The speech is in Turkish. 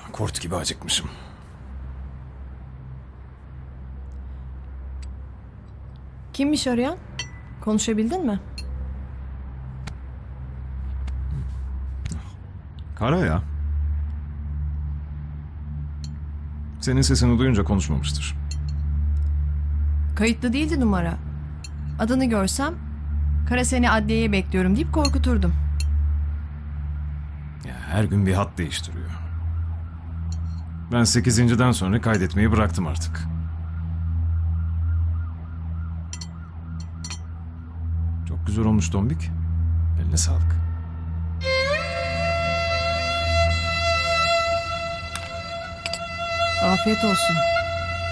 Kurt gibi acıkmışım. Kimmiş arayan? Konuşabildin mi? Kara ya. Senin sesini duyunca konuşmamıştır. Kayıtlı değildi numara. Adını görsem Kara seni adliyeye bekliyorum deyip korkuturdum. Ya her gün bir hat değiştiriyor. Ben 8.'den sonra kaydetmeyi bıraktım artık. Çok güzel olmuş Tombik. Eline sağlık. Afiyet olsun.